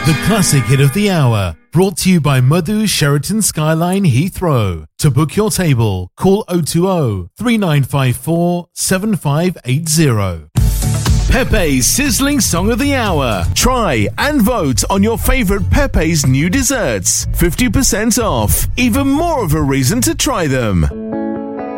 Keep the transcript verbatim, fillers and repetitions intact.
The classic hit of the hour, brought to you by Madhu Sheraton Skyline Heathrow. To book your table, call oh two oh, three nine five four, seven five eight zero. Pepe's Sizzling Song of the Hour. Try and vote on your favourite Pepe's new desserts. fifty percent off. Even more of a reason to try them.